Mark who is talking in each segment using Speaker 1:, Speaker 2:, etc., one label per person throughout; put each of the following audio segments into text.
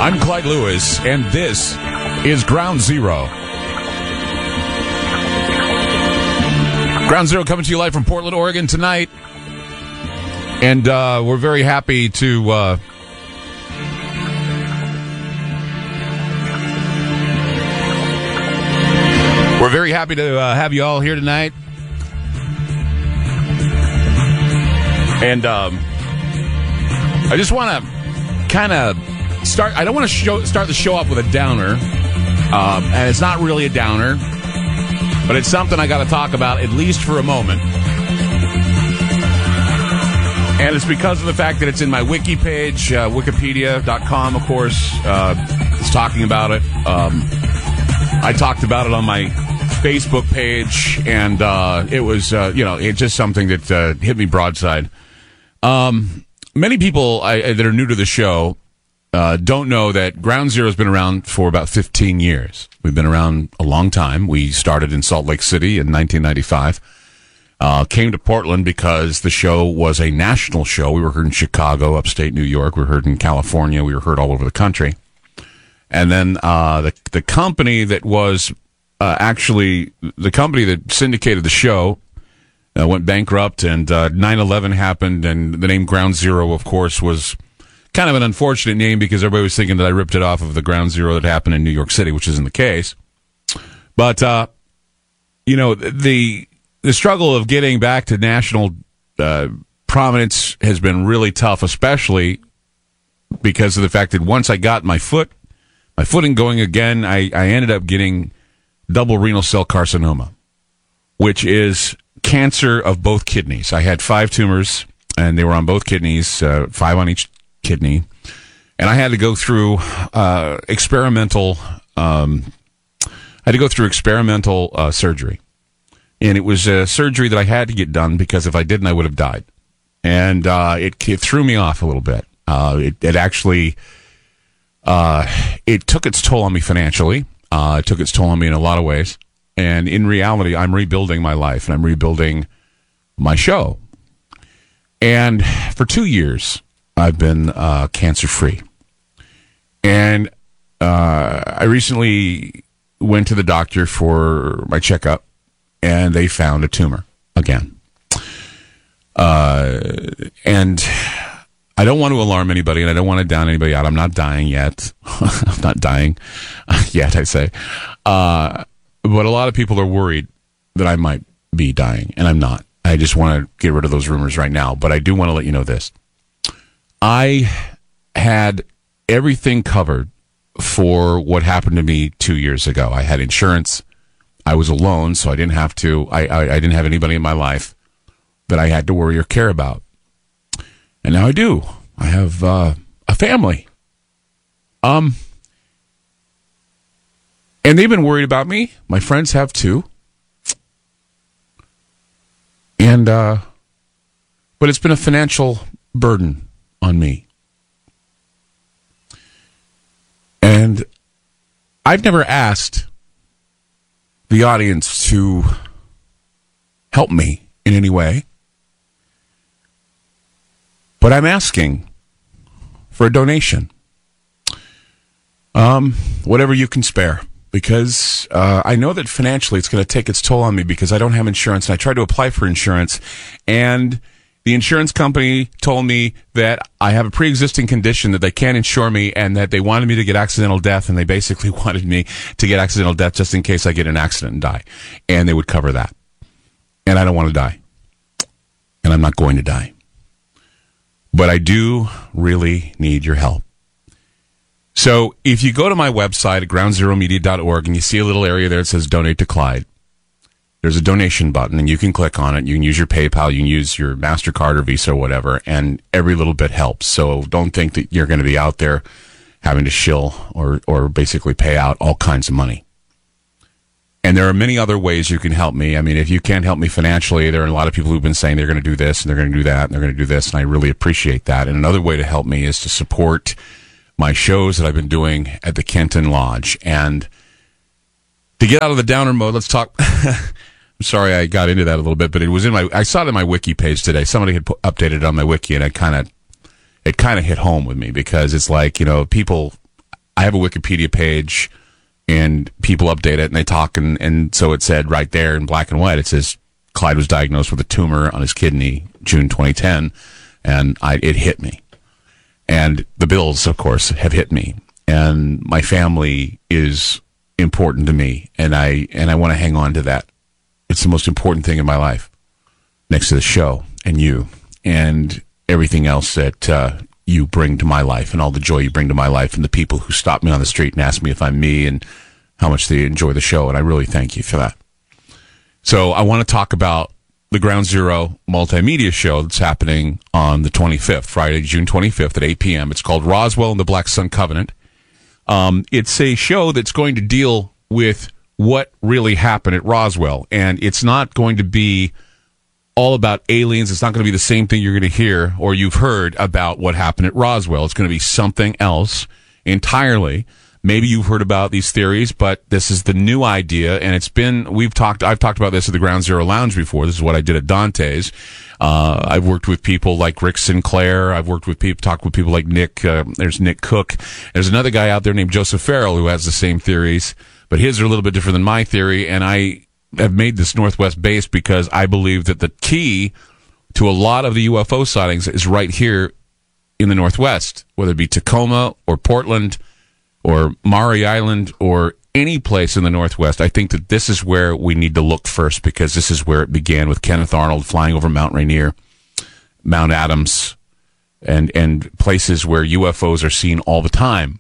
Speaker 1: I'm Clyde Lewis, and this is Ground Zero. Ground Zero coming to you live from Portland, Oregon tonight. And we're very happy to... we're very happy to have you all here tonight. And I just want to kind of start... I don't want to start the show off with a downer. And it's not really a downer. But it's something I got to talk about, at least for a moment. And it's because of the fact that it's in my wiki page, wikipedia.com, of course, is talking about it. I talked about it on my Facebook page, and it was, it's just something that hit me broadside. Many people that are new to the show don't know that Ground Zero has been around for about 15 years. We've been around a long time. We started in Salt Lake City in 1995. Came to Portland because the show was a national show. We were heard in Chicago, upstate New York. We were heard in California. We were heard all over the country. And then the company that was actually the company that syndicated the show went bankrupt, and 9/11 happened, and the name Ground Zero, of course, was kind of an unfortunate name because everybody was thinking that I ripped it off of the Ground Zero that happened in New York City, which isn't the case. But, the struggle of getting back to national prominence has been really tough, especially because of the fact that once I got my footing going again, I ended up getting double renal cell carcinoma, which is cancer of both kidneys. I had 5 tumors, and they were on both kidneys, 5 on each kidney, and I had to go through experimental surgery. And it was a surgery that I had to get done because if I didn't, I would have died. And it threw me off a little bit. It actually it took its toll on me financially. It took its toll on me in a lot of ways. And in reality, I'm rebuilding my life, and I'm rebuilding my show. And for 2 years, I've been cancer-free. And I recently went to the doctor for my checkup, and they found a tumor again. And I don't want to alarm anybody, and I don't want to down anybody out. I'm not dying yet. I'm not dying yet, I say. But a lot of people are worried that I might be dying, and I'm not. I just want to get rid of those rumors right now. But I do want to let you know this. I had everything covered for what happened to me 2 years ago. I had insurance. I was alone, so I didn't have to. I didn't have anybody in my life that I had to worry or care about. And now I do. I have a family. And they've been worried about me. My friends have too. And but it's been a financial burden on me. And I've never asked the audience to help me in any way. But I'm asking for a donation. Whatever you can spare. Because I know that financially it's going to take its toll on me because I don't have insurance. And I tried to apply for insurance, and the insurance company told me that I have a pre-existing condition that they can't insure me, and that they wanted me to get accidental death, and they basically wanted me to get accidental death just in case I get in an accident and die. And they would cover that. And I don't want to die. And I'm not going to die. But I do really need your help. So if you go to my website at groundzeromedia.org and you see a little area there that says Donate to Clyde, there's a donation button, and you can click on it. You can use your PayPal, you can use your MasterCard or Visa or whatever, and every little bit helps. So don't think that you're going to be out there having to shill or basically pay out all kinds of money. And there are many other ways you can help me. I mean, if you can't help me financially, there are a lot of people who've been saying they're going to do this and they're going to do that and they're going to do this, and I really appreciate that. And another way to help me is to support my shows that I've been doing at the Kenton Lodge. And to get out of the downer mode, let's talk. I'm sorry I got into that a little bit, but it was I saw it in my wiki page today. Somebody had updated it on my wiki, and it kind of hit home with me because it's like, people, I have a Wikipedia page, and people update it, and they talk, and so it said right there in black and white, it says Clyde was diagnosed with a tumor on his kidney June 2010, and it hit me. And the bills, of course, have hit me. And my family is important to me, and I want to hang on to that. It's the most important thing in my life, next to the show and you and everything else that you bring to my life and all the joy you bring to my life and the people who stop me on the street and ask me if I'm me and how much they enjoy the show. And I really thank you for that. So I want to talk about the Ground Zero multimedia show that's happening on the 25th, Friday, June 25th at 8 p.m. It's called Roswell and the Black Sun Covenant. It's a show that's going to deal with what really happened at Roswell, and it's not going to be all about aliens. It's not going to be the same thing you're going to hear or you've heard about what happened at Roswell. It's going to be something else entirely. Maybe you've heard about these theories, but this is the new idea, and I've talked about this at the Ground Zero Lounge before. This is what I did at Dante's. I've worked with people like Rick Sinclair. I've talked with people like Nick. There's Nick Cook. There's another guy out there named Joseph Farrell who has the same theories, but his are a little bit different than my theory, and I have made this Northwest base because I believe that the key to a lot of the UFO sightings is right here in the Northwest, whether it be Tacoma or Portland or Maury Island or any place in the Northwest. I think that this is where we need to look first, because this is where it began with Kenneth Arnold flying over Mount Rainier, Mount Adams, and places where UFOs are seen all the time.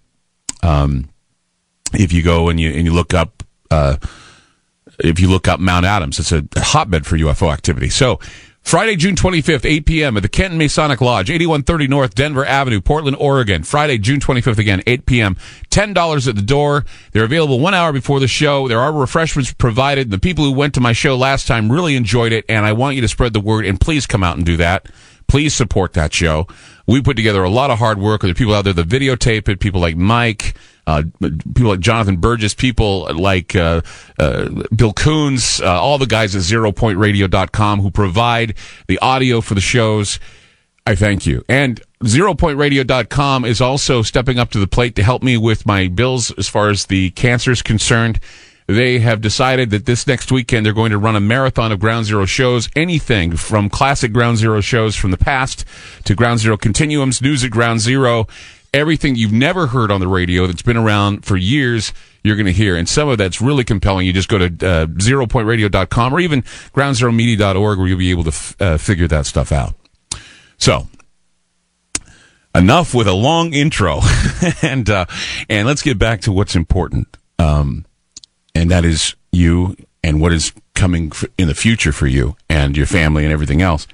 Speaker 1: If you go and you look up, if you look up Mount Adams, it's a hotbed for UFO activity. So Friday, June 25th, 8 p.m. at the Kenton Masonic Lodge, 8130 North Denver Avenue, Portland, Oregon. Friday, June 25th, again, 8 p.m. $10 at the door. They're available 1 hour before the show. There are refreshments provided. The people who went to my show last time really enjoyed it, and I want you to spread the word, and please come out and do that. Please support that show. We put together a lot of hard work. There are people out there that videotape it, people like Mike, people like Jonathan Burgess, people like Bill Coons, all the guys at ZeroPointRadio.com who provide the audio for the shows. I thank you. And ZeroPointRadio.com is also stepping up to the plate to help me with my bills as far as the cancer is concerned. They have decided that this next weekend they're going to run a marathon of Ground Zero shows, anything from classic Ground Zero shows from the past to Ground Zero Continuums, News at Ground Zero. Everything you've never heard on the radio that's been around for years, you're going to hear. And some of that's really compelling. You just go to ZeroPointRadio.com or even GroundZeroMedia.org where you'll be able to figure that stuff out. So, enough with a long intro. and let's get back to what's important. And that is you and what is coming in the future for you and your family and everything else.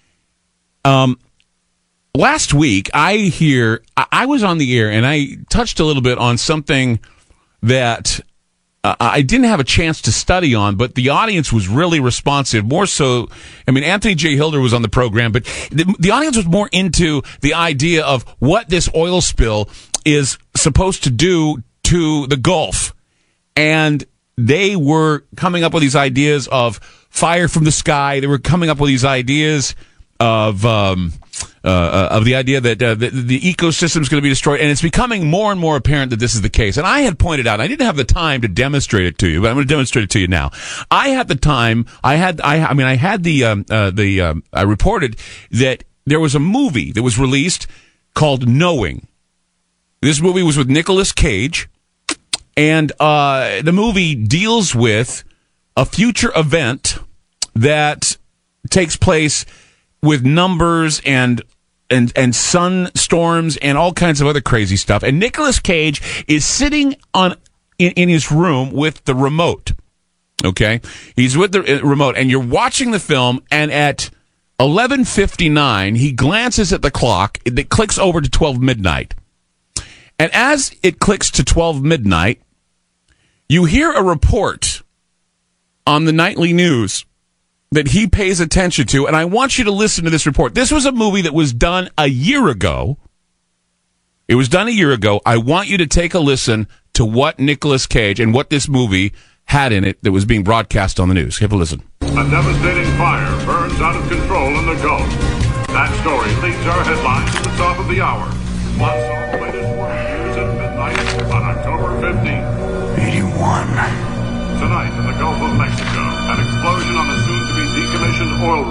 Speaker 1: Last week, I was on the air and I touched a little bit on something that I didn't have a chance to study on, but the audience was really responsive. More so, I mean, Anthony J. Hilder was on the program, but the audience was more into the idea of what this oil spill is supposed to do to the Gulf. And they were coming up with these ideas of fire from the sky. They were coming up with these ideas of the idea that the ecosystem is going to be destroyed, and it's becoming more and more apparent that this is the case. And I had pointed out, I didn't have the time to demonstrate it to you, but I'm going to demonstrate it to you now. I had the time. I reported that there was a movie that was released called Knowing. This movie was with Nicolas Cage. And the movie deals with a future event that takes place with numbers and sunstorms and all kinds of other crazy stuff. And Nicolas Cage is sitting in his room with the remote. Okay, he's with the remote, and you're watching the film. And at 11:59, he glances at the clock. It clicks over to 12 midnight. And as it clicks to 12 midnight, you hear a report on the nightly news that he pays attention to, and I want you to listen to this report. This was a movie that was done a year ago. It was done a year ago. I want you to take a listen to what Nicolas Cage and what this movie had in it that was being broadcast on the news. Have a listen.
Speaker 2: A devastating fire burns out of control in the Gulf. That story leads our headlines at the top of the hour. Monsoon latest warning news at midnight.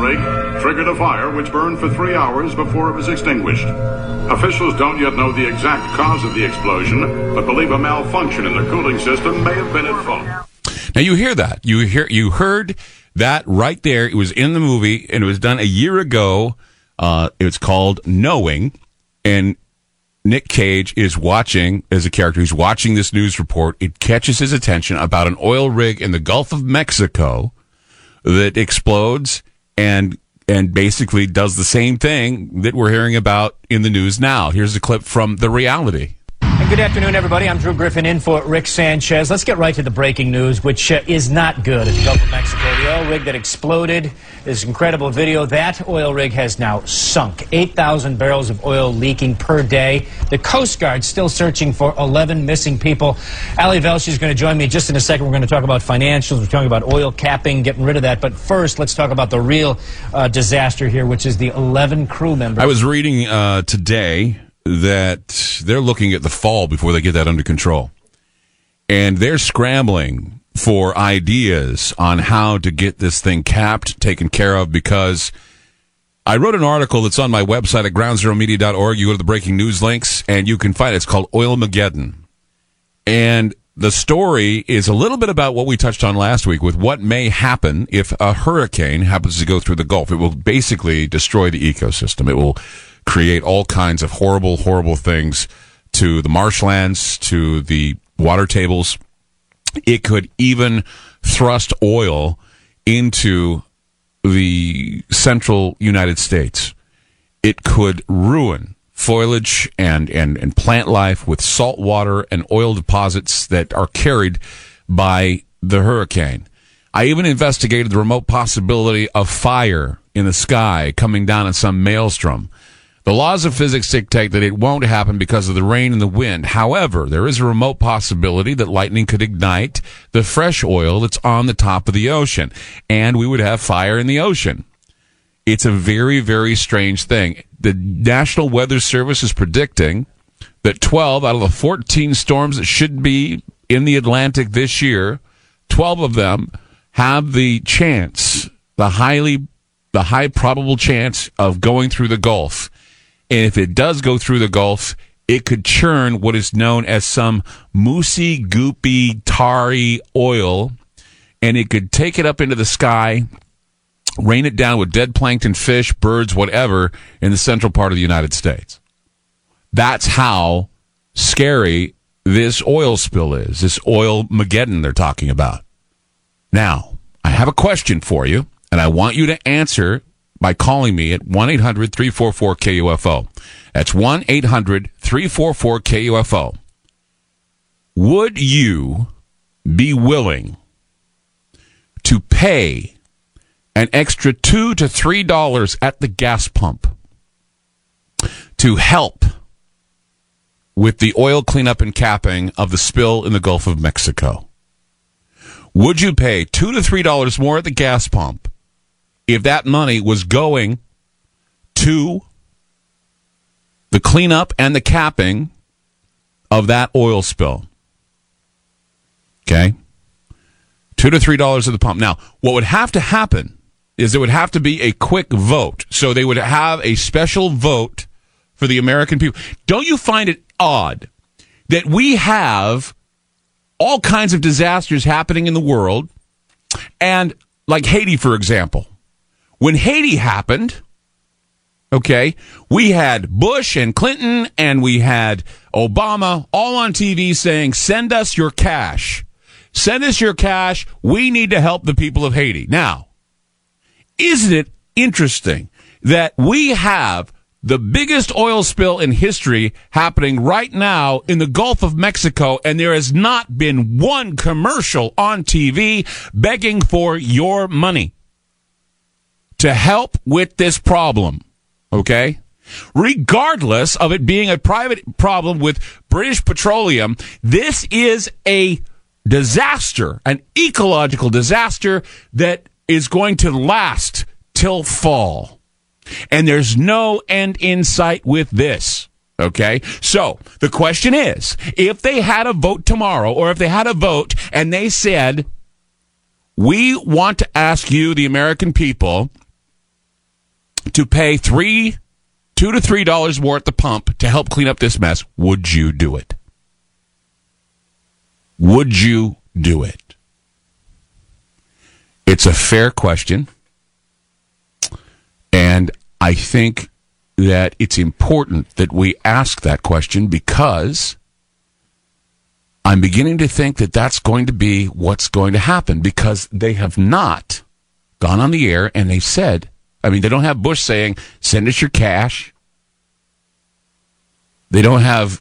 Speaker 2: rig triggered a fire which burned for 3 hours before it was extinguished. Officials don't yet know the exact cause of the explosion, but believe a malfunction in the cooling system may have been at fault.
Speaker 1: Now you hear that. You heard that right there. It was in the movie, and it was done a year ago. It's called Knowing, and Nick Cage is watching, as a character, he's watching this news report. It catches his attention about an oil rig in the Gulf of Mexico that explodes and basically does the same thing that we're hearing about in the news now. Here's a clip from The Reality.
Speaker 3: And good afternoon, everybody. I'm Drew Griffin in for Rick Sanchez. Let's get right to the breaking news, which is not good at the Gulf of Mexico. The oil rig that exploded, this incredible video, that oil rig has now sunk. 8,000 barrels of oil leaking per day. The Coast Guard's still searching for 11 missing people. Ali Velshi is going to join me just in a second. We're going to talk about financials. We're talking about oil capping, getting rid of that. But first, let's talk about the real disaster here, which is the 11 crew members.
Speaker 1: I was reading today that they're looking at the fall before they get that under control. And they're scrambling for ideas on how to get this thing capped, taken care of, because I wrote an article that's on my website at groundzeromedia.org. You go to the breaking news links, and you can find it. It's called Oilmageddon. And the story is a little bit about what we touched on last week with what may happen if a hurricane happens to go through the Gulf. It will basically destroy the ecosystem. It will create all kinds of horrible, horrible things to the marshlands, to the water tables. It could even thrust oil into the central United States. It could ruin foliage and plant life with salt water and oil deposits that are carried by the hurricane. I even investigated the remote possibility of fire in the sky coming down in some maelstrom. The laws of physics dictate that it won't happen because of the rain and the wind. However, there is a remote possibility that lightning could ignite the fresh oil that's on the top of the ocean, and we would have fire in the ocean. It's a very, very strange thing. The National Weather Service is predicting that 12 out of the 14 storms that should be in the Atlantic this year, 12 of them have the chance, the high probable chance of going through the Gulf. And if it does go through the Gulf, it could churn what is known as some moosey, goopy, tarry oil, and it could take it up into the sky, rain it down with dead plankton, fish, birds, whatever, in the central part of the United States. That's how scary this oil spill is, this Oilmageddon they're talking about. Now, I have a question for you, and I want you to answer by calling me at 1-800-344-KUFO. That's 1-800-344-KUFO. Would you be willing to pay an extra $2 to $3 at the gas pump to help with the oil cleanup and capping of the spill in the Gulf of Mexico? Would you pay $2 to $3 more at the gas pump if that money was going to the cleanup and the capping of that oil spill? Okay? $2 to $3 at the pump. Now, what would have to happen is there would have to be a quick vote. So they would have a special vote for the American people. Don't you find it odd that we have all kinds of disasters happening in the world, and like Haiti, for example? When Haiti happened, okay, we had Bush and Clinton and we had Obama all on TV saying, send us your cash. Send us your cash. We need to help the people of Haiti. Now, isn't it interesting that we have the biggest oil spill in history happening right now in the Gulf of Mexico, and there has not been one commercial on TV begging for your money to help with this problem, okay? Regardless of it being a private problem with British Petroleum, this is a disaster, an ecological disaster that is going to last till fall. And there's no end in sight with this, okay? So the question is, if they had a vote tomorrow, or if they had a vote and they said, we want to ask you, the American people, to pay $2 to $3 more at the pump to help clean up this mess, would you do it? Would you do it? It's a fair question, and I think that it's important that we ask that question because I'm beginning to think that that's going to be what's going to happen, because they have not gone on the air and they've said, I mean, they don't have Bush saying, send us your cash. They don't have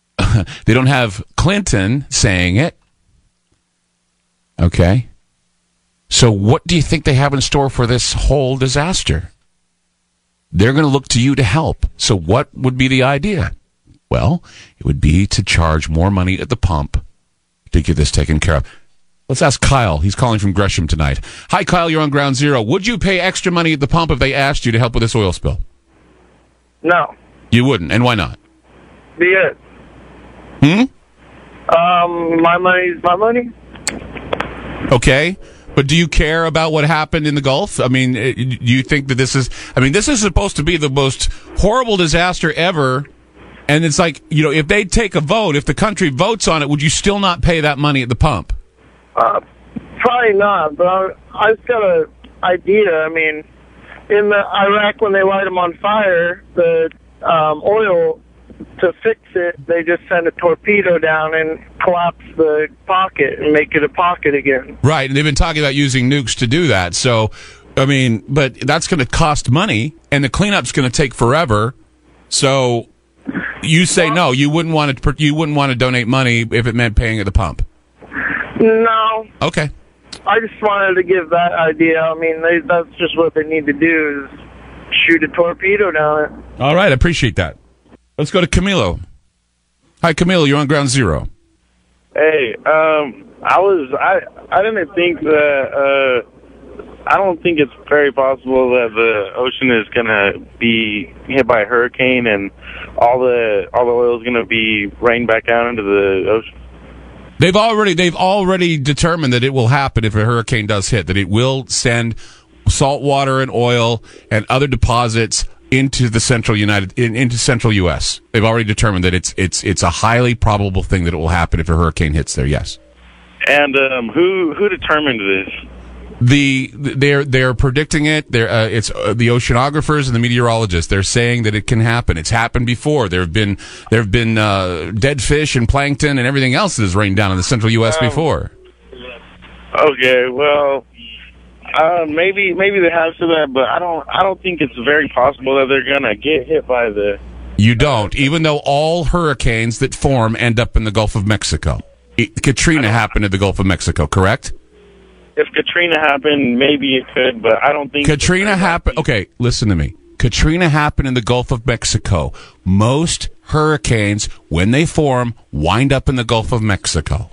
Speaker 1: Clinton saying it. Okay. So what do you think they have in store for this whole disaster? They're going to look to you to help. So what would be the idea? Well, it would be to charge more money at the pump to get this taken care of. Let's ask Kyle. He's calling from Gresham tonight. Hi, Kyle. You're on Ground Zero. Would you pay extra money at the pump if they asked you to help with this oil spill?
Speaker 4: No.
Speaker 1: You wouldn't. And why not?
Speaker 4: Be it. My money's my money.
Speaker 1: Okay. But do you care about what happened in the Gulf? I mean, do you think that this is supposed to be the most horrible disaster ever? And it's like, if they take a vote, if the country votes on it, would you still not pay that money at the pump?
Speaker 4: Probably not, but I've got an idea. I mean, in Iraq, when they light them on fire, the oil, to fix it, they just send a torpedo down and collapse the pocket and make it a pocket again.
Speaker 1: Right, and they've been talking about using nukes to do that. So, I mean, but that's going to cost money, and the cleanup's going to take forever. So, you say no, you wouldn't want to donate money if it meant paying at the pump.
Speaker 4: No.
Speaker 1: Okay.
Speaker 4: I just wanted to give that idea. I mean, that's just what they need to do is shoot a torpedo down it.
Speaker 1: All right, I appreciate that. Let's go to Camilo. Hi, Camilo. You're on Ground Zero.
Speaker 5: Hey, I didn't think that. I don't think it's very possible that the ocean is gonna be hit by a hurricane and all the oil is gonna be rained back out into the ocean.
Speaker 1: They've already determined that it will happen if a hurricane does hit. That it will send salt water and oil and other deposits into the central U.S. They've already determined that it's a highly probable thing that it will happen if a hurricane hits there. Yes.
Speaker 5: And who determined this?
Speaker 1: They're predicting it. It's the oceanographers and the meteorologists. They're saying that it can happen. It's happened before. There have been dead fish and plankton and everything else that has rained down in the central U.S. before.
Speaker 5: Okay, well. Maybe they have said that, but I don't think it's very possible that they're gonna get hit by the.
Speaker 1: You don't, even though all hurricanes that form end up in the Gulf of Mexico. Katrina happened in the Gulf of Mexico, correct?
Speaker 5: If Katrina happened, maybe it could, but I don't think
Speaker 1: Katrina happened. Okay, listen to me. Katrina happened in the Gulf of Mexico. Most hurricanes, when they form, wind up in the Gulf of Mexico.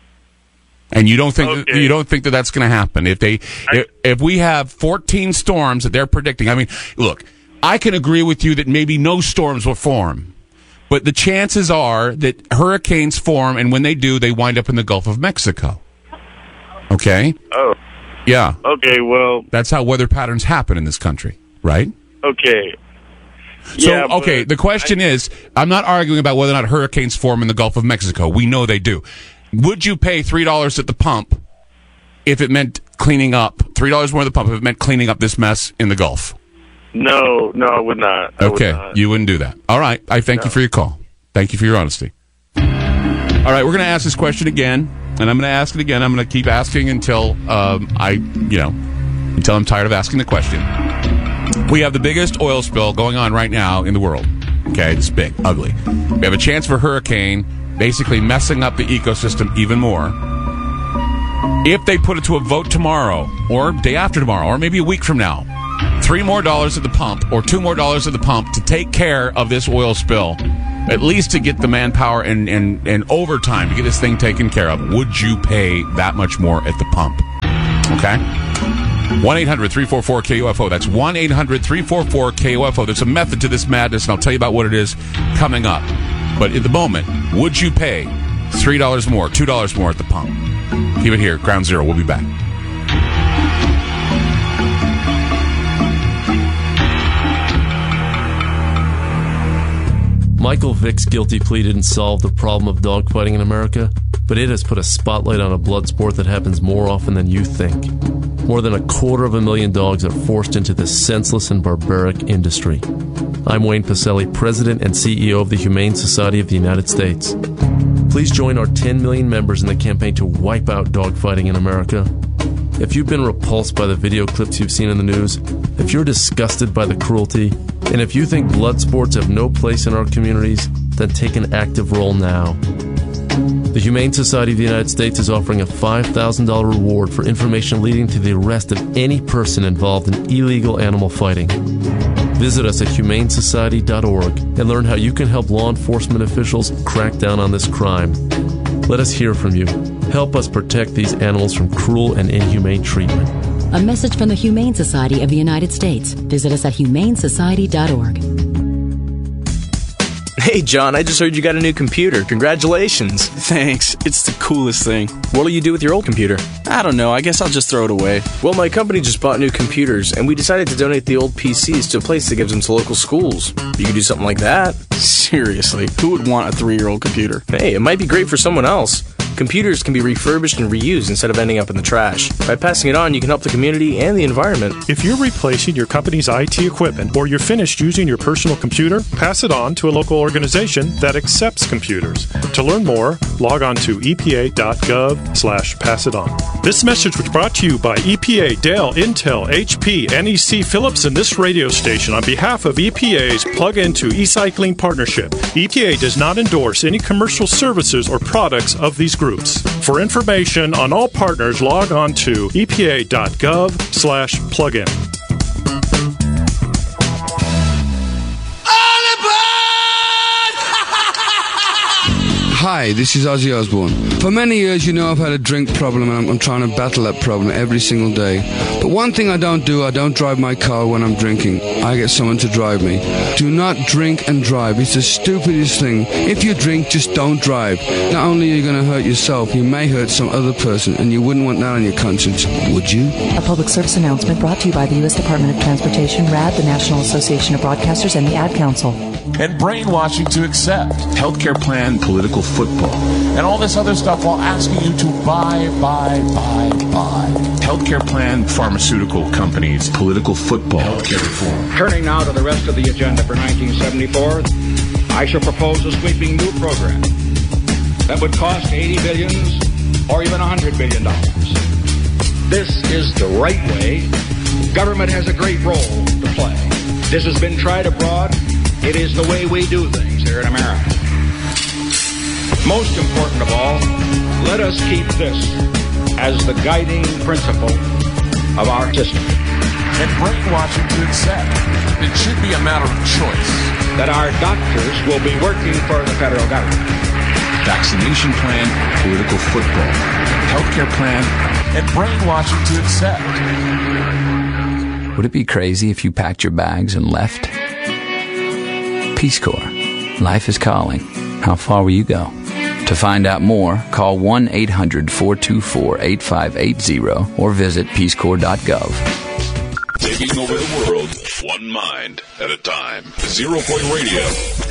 Speaker 1: And you don't think that that's going to happen if we have 14 storms that they're predicting. I mean, look, I can agree with you that maybe no storms will form, but the chances are that hurricanes form, and when they do, they wind up in the Gulf of Mexico. Okay?
Speaker 5: Oh.
Speaker 1: Yeah.
Speaker 5: Okay, well,
Speaker 1: that's how weather patterns happen in this country, right?
Speaker 5: Okay.
Speaker 1: So,
Speaker 5: yeah,
Speaker 1: okay, the question is, I'm not arguing about whether or not hurricanes form in the Gulf of Mexico. We know they do. Would you pay $3 at the pump if it meant cleaning up, $3 more at the pump if it meant cleaning up this mess in the Gulf?
Speaker 5: No, I would not.
Speaker 1: You wouldn't do that. All right. I thank you for your call. Thank you for your honesty. All right, we're going to ask this question again, and I'm going to ask it again. I'm going to keep asking until until I'm tired of asking the question. We have the biggest oil spill going on right now in the world. Okay, it's big, ugly. We have a chance for a hurricane basically messing up the ecosystem even more. If they put it to a vote tomorrow, or day after tomorrow, or maybe a week from now, $3 more at the pump, or $2 more at the pump to take care of this oil spill, at least to get the manpower and overtime to get this thing taken care of, would you pay that much more at the pump? Okay? 1-800-344-KUFO. That's 1-800-344-KUFO. There's a method to this madness, and I'll tell you about what it is coming up. But at the moment, would you pay $3 more, $2 more at the pump? Keep it here. Ground Zero. We'll be back.
Speaker 6: Michael Vick's guilty plea didn't solve the problem of dogfighting in America, but it has put a spotlight on a blood sport that happens more often than you think. More than 250,000 dogs are forced into this senseless and barbaric industry. I'm Wayne Pacelli, President and CEO of the Humane Society of the United States. Please join our 10 million members in the campaign to wipe out dogfighting in America. If you've been repulsed by the video clips you've seen in the news, if you're disgusted by the cruelty, and if you think blood sports have no place in our communities, then take an active role now. The Humane Society of the United States is offering a $5,000 reward for information leading to the arrest of any person involved in illegal animal fighting. Visit us at humanesociety.org and learn how you can help law enforcement officials crack down on this crime. Let us hear from you. Help us protect these animals from cruel and inhumane treatment.
Speaker 7: A message from the Humane Society of the United States. Visit us at humanesociety.org.
Speaker 8: Hey, John, I just heard you got a new computer. Congratulations.
Speaker 9: Thanks. It's the coolest thing.
Speaker 8: What'll you do with your old computer?
Speaker 9: I don't know. I guess I'll just throw it away.
Speaker 8: Well, my company just bought new computers, and we decided to donate the old PCs to a place that gives them to local schools. You could do something like that.
Speaker 9: Seriously, who would want a 3-year-old computer?
Speaker 8: Hey, it might be great for someone else. Computers can be refurbished and reused instead of ending up in the trash. By passing it on, you can help the community and the environment.
Speaker 10: If you're replacing your company's IT equipment or you're finished using your personal computer, pass it on to a local organization that accepts computers. To learn more, log on to epa.gov/passiton. This message was brought to you by EPA, Dell, Intel, HP, NEC, Philips, and this radio station on behalf of EPA's Plug Into E-Cycling Partnership. EPA does not endorse any commercial services or products of these groups. For information on all partners, log on to epa.gov/plugin.
Speaker 11: Hi, this is Ozzy Osbourne. For many years, you know I've had a drink problem, and I'm trying to battle that problem every single day. But one thing I don't drive my car when I'm drinking. I get someone to drive me. Do not drink and drive. It's the stupidest thing. If you drink, just don't drive. Not only are you going to hurt yourself, you may hurt some other person, and you wouldn't want that on your conscience, would you?
Speaker 12: A public service announcement brought to you by the U.S. Department of Transportation, RAD, the National Association of Broadcasters, and the Ad Council.
Speaker 13: And brainwashing to accept healthcare plan, political football, and all this other stuff while asking you to buy. Healthcare plan, pharmaceutical companies, political football, healthcare reform.
Speaker 14: Turning now to the rest of the agenda for 1974, I shall propose a sweeping new program that would cost $80 billion or even $100 billion. This is the right way. Government has a great role to play. This has been tried abroad. It is the way we do things here in America. Most important of all, let us keep this as the guiding principle of our system.
Speaker 13: And brainwashing to accept. It should be a matter of choice.
Speaker 14: That our doctors will be working for the federal government.
Speaker 13: Vaccination plan, political football, healthcare plan, and brainwashing to accept.
Speaker 15: Would it be crazy if you packed your bags and left? Peace Corps. Life is calling. How far will you go? To find out more, call 1-800-424-8580 or visit peacecorps.gov.
Speaker 2: Taking over the world, one mind at a time. 0 Point Radio.